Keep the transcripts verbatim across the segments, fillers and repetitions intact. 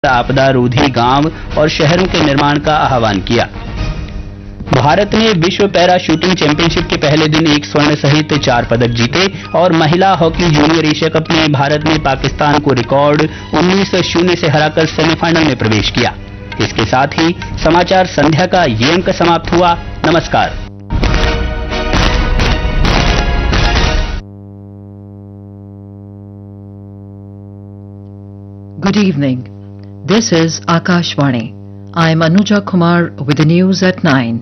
आपदा रोधी गांव और शहरों के निर्माण का आह्वान किया। भारत ने विश्व पैरा शूटिंग चैंपियनशिप के पहले दिन एक स्वर्ण सहित चार पदक जीते और महिला हॉकी जूनियर एशिया कप में भारत ने पाकिस्तान को रिकॉर्ड उन्नीस शून्य से हराकर सेमीफाइनल में प्रवेश किया। इसके साथ ही समाचार संध्या का ये अंक समाप्त हुआ। नमस्कार। Good evening. This is Akashvani. I am Anuja Kumar with the news at nine.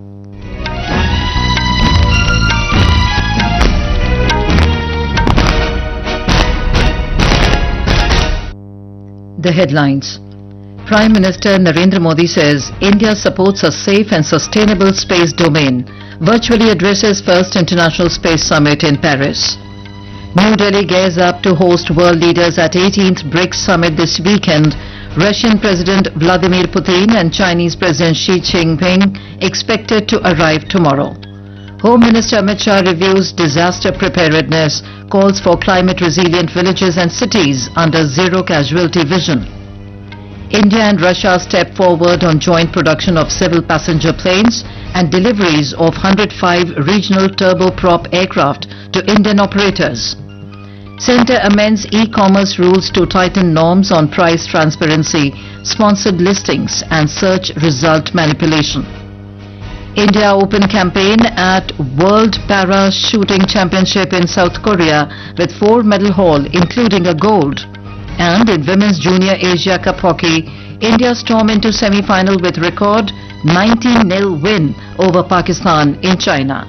The headlines. Prime Minister Narendra Modi says India supports a safe and sustainable space domain, virtually addresses first International Space Summit in Paris. New Delhi gears up to host world leaders at eighteenth BRICS Summit this weekend. Russian President Vladimir Putin and Chinese President Xi Jinping expected to arrive tomorrow. Home Minister Amit Shah reviews disaster preparedness, calls for climate-resilient villages and cities under zero casualty vision. India and Russia step forward on joint production of civil passenger planes and deliveries of one hundred five regional turboprop aircraft to Indian operators. Centre amends e-commerce rules to tighten norms on price transparency, sponsored listings and search result manipulation. India Open campaign at World Para Shooting Championship in South Korea with four medal haul including a gold. And in Women's Junior Asia Cup Hockey, India storm into semi-final with record nineteen nil win over Pakistan in China.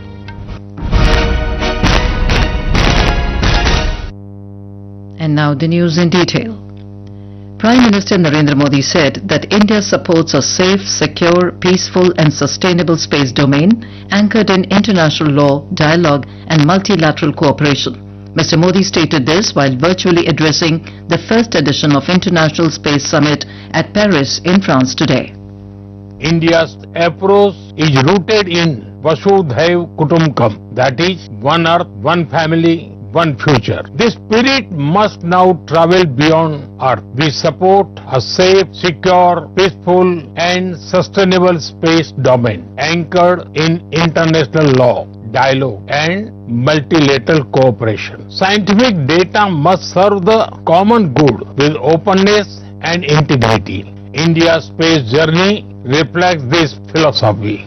And now the news in detail. Prime Minister Narendra Modi said that India supports a safe, secure, peaceful and sustainable space domain anchored in international law, dialogue and multilateral cooperation. Mister Modi stated this while virtually addressing the first edition of International Space Summit at Paris in France today. India's approach is rooted in Vasudhaiv Kutumbakam, that is, one earth, one family, one future. This spirit must now travel beyond Earth. We support a safe, secure, peaceful and sustainable space domain anchored in international law, dialogue and multilateral cooperation. Scientific data must serve the common good with openness and integrity. India's space journey reflects this philosophy.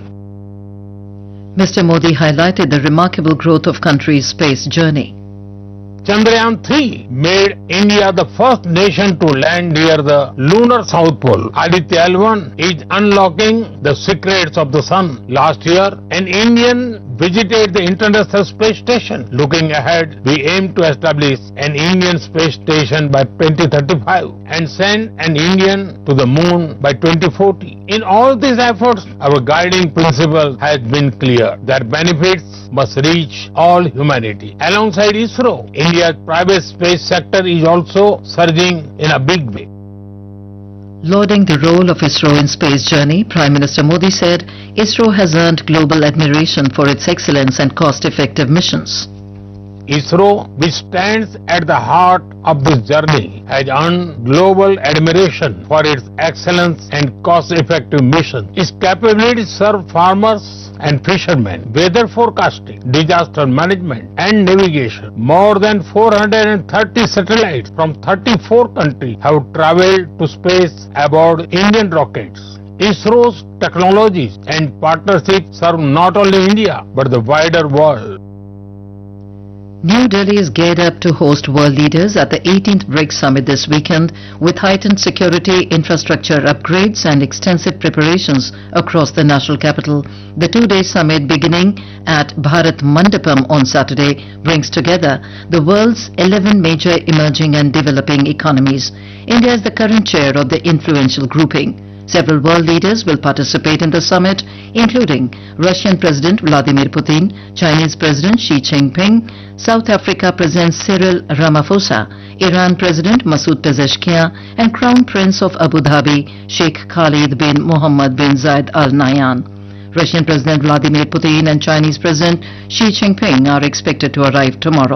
Mister Modi highlighted the remarkable growth of country's space journey. Chandrayaan three made India the first nation to land near the lunar south pole. Aditya L one is unlocking the secrets of the sun. Last year, an Indian visited the International Space Station. Looking ahead, we aim to establish an Indian space station by twenty thirty-five and send an Indian to the moon by twenty forty. In all these efforts, our guiding principle has been clear, that benefits must reach all humanity. Alongside ISRO, India's private space sector is also surging in a big way. Lauding the role of ISRO in space journey, Prime Minister Modi said ISRO has earned global admiration for its excellence and cost-effective missions. ISRO, which stands at the heart of this journey, has earned global admiration for its excellence and cost-effective mission. Its capabilities serve farmers and fishermen, weather forecasting, disaster management and navigation. More than four hundred thirty satellites from thirty-four countries have travelled to space aboard Indian rockets. ISRO's technologies and partnerships serve not only India but the wider world. New Delhi is geared up to host world leaders at the eighteenth BRICS Summit this weekend with heightened security, infrastructure upgrades and extensive preparations across the national capital. The two-day summit beginning at Bharat Mandapam on Saturday brings together the world's eleven major emerging and developing economies. India is the current chair of the influential grouping. Several world leaders will participate in the summit, including Russian President Vladimir Putin, Chinese President Xi Jinping, South Africa President Cyril Ramaphosa, Iran President Masoud Pezeshkian, and Crown Prince of Abu Dhabi, Sheikh Khalid bin Mohammed bin Zayed Al Nahyan. Russian President Vladimir Putin and Chinese President Xi Jinping are expected to arrive tomorrow.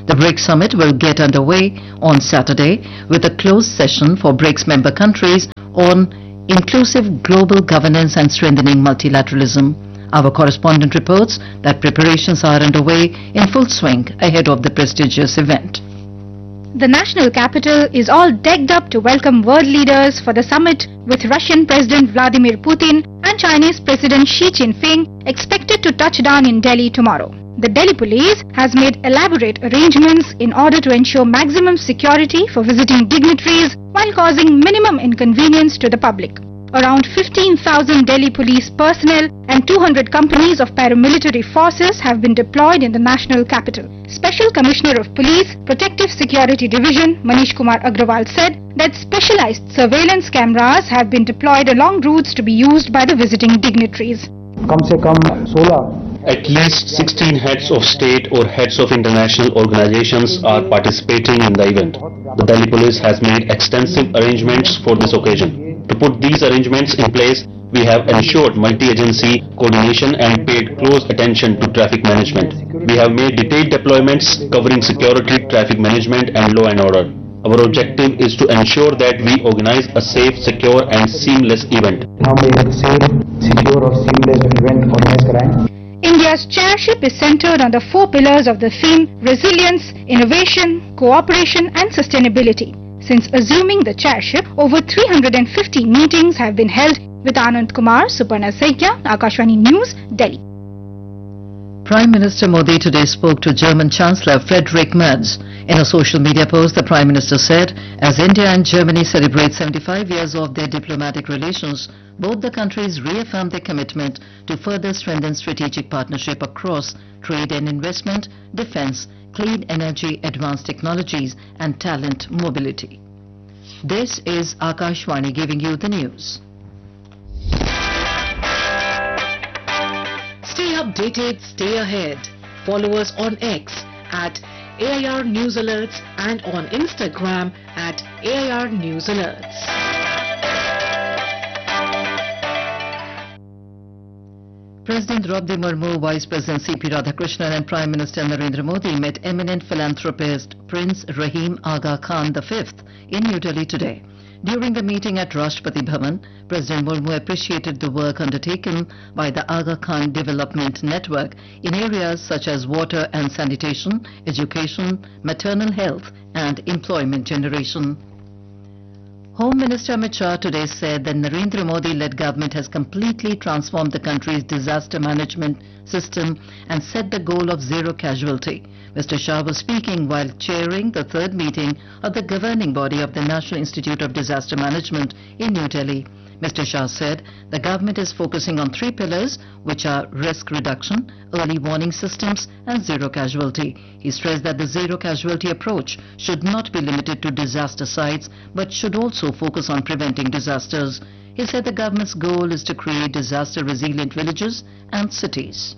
The BRICS summit will get underway on Saturday with a closed session for BRICS member countries on inclusive global governance and strengthening multilateralism. Our correspondent reports that preparations are underway in full swing ahead of the prestigious event. The national capital is all decked up to welcome world leaders for the summit, with Russian President Vladimir Putin and Chinese President Xi Jinping expected to touch down in Delhi tomorrow. The Delhi police has made elaborate arrangements in order to ensure maximum security for visiting dignitaries while causing minimum inconvenience to the public. Around fifteen thousand Delhi police personnel and two hundred companies of paramilitary forces have been deployed in the national capital. Special Commissioner of Police, Protective Security Division, Manish Kumar Agrawal said that specialized surveillance cameras have been deployed along routes to be used by the visiting dignitaries. कम से कम सोलह At least sixteen heads of state or heads of international organizations are participating in the event. The Delhi police has made extensive arrangements for this occasion. To put these arrangements in place, we have ensured multi-agency coordination and paid close attention to traffic management. We have made detailed deployments covering security, traffic management and law and order. Our objective is to ensure that we organize a safe, secure and seamless event. हम एक safe, secure और seamless event organize कराएं. India's chairship is centered on the four pillars of the theme resilience, innovation, cooperation and sustainability. Since assuming the chairship, over three hundred fifty meetings have been held. With Anand Kumar, Suparna Saikia, Akashvani News, Delhi. Prime Minister Modi today spoke to German Chancellor Friedrich Merz. In a social media post, the Prime Minister said, as India and Germany celebrate seventy-five years of their diplomatic relations, both the countries reaffirm their commitment to further strengthen strategic partnership across trade and investment, defense, clean energy, advanced technologies and talent mobility. This is Akashvani giving you the news. Stay updated, stay ahead. Follow us on X at A I R News Alerts and on Instagram at A I R News Alerts. President Draupadi Murmu, Vice President C P Radhakrishnan and Prime Minister Narendra Modi met eminent philanthropist Prince Rahim Aga Khan the fifth in New Delhi today. During the meeting at Rashtrapati Bhavan, President Murmu appreciated the work undertaken by the Aga Khan Development Network in areas such as water and sanitation, education, maternal health and employment generation. Home Minister Amit Shah today said that Narendra Modi-led government has completely transformed the country's disaster management system and set the goal of zero casualty. Mister Shah was speaking while chairing the third meeting of the governing body of the National Institute of Disaster Management in New Delhi. Mister Shah said the government is focusing on three pillars, which are risk reduction, early warning systems and zero casualty. He stressed that the zero casualty approach should not be limited to disaster sites but should also focus on preventing disasters. He said the government's goal is to create disaster resilient villages and cities.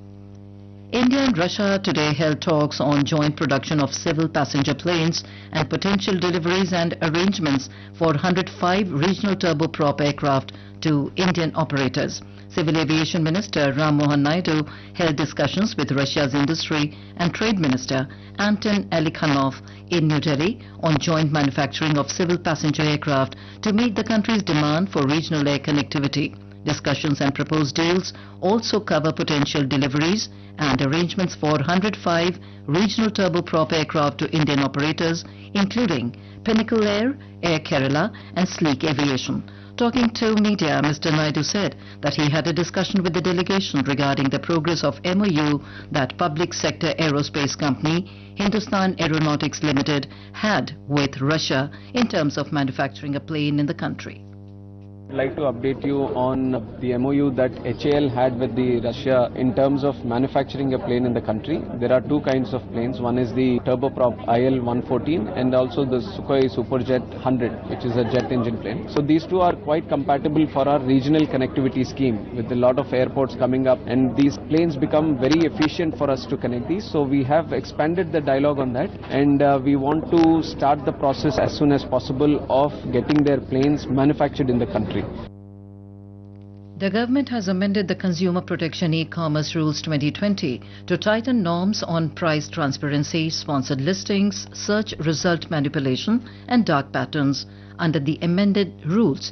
India and Russia today held talks on joint production of civil passenger planes and potential deliveries and arrangements for one hundred five regional turboprop aircraft to Indian operators. Civil Aviation Minister Ram Mohan Naidu held discussions with Russia's Industry and Trade Minister Anton Alikhanov in New Delhi on joint manufacturing of civil passenger aircraft to meet the country's demand for regional air connectivity. Discussions and proposed deals also cover potential deliveries and arrangements for one hundred five regional turboprop aircraft to Indian operators, including Pinnacle Air, Air Kerala and Sleek Aviation. Talking to media, Mister Naidu said that he had a discussion with the delegation regarding the progress of M O U that public sector aerospace company Hindustan Aeronautics Limited had with Russia in terms of manufacturing a plane in the country. I'd like to update you on the M O U that H A L had with the Russia in terms of manufacturing a plane in the country. There are two kinds of planes. One is the turboprop I L one fourteen and also the Sukhoi Superjet one hundred, which is a jet engine plane. So these two are quite compatible for our regional connectivity scheme with a lot of airports coming up, and these planes become very efficient for us to connect these. So we have expanded the dialogue on that, and uh, we want to start the process as soon as possible of getting their planes manufactured in the country. The government has amended the Consumer Protection E-Commerce Rules twenty twenty to tighten norms on price transparency, sponsored listings, search result manipulation and dark patterns. Under the amended rules,